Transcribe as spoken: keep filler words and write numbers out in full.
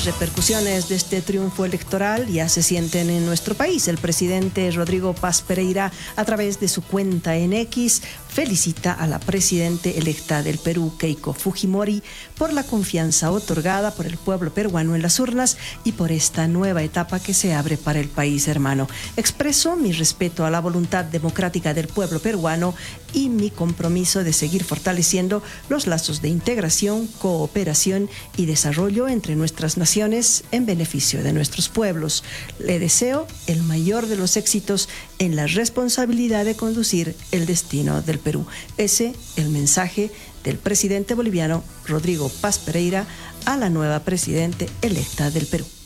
Las repercusiones de este triunfo electoral ya se sienten en nuestro país. El presidente Rodrigo Paz Pereira, a través de su cuenta en X, felicita a la presidenta electa del Perú, Keiko Fujimori, por la confianza otorgada por el pueblo peruano en las urnas y por esta nueva etapa que se abre para el país hermano. Expreso mi respeto a la voluntad democrática del pueblo peruano y mi compromiso de seguir fortaleciendo los lazos de integración, cooperación y desarrollo entre nuestras naciones en beneficio de nuestros pueblos. Le deseo el mayor de los éxitos en la responsabilidad de conducir el destino del Perú. Ese el mensaje del presidente boliviano Rodrigo Paz Pereira a la nueva presidenta electa del Perú.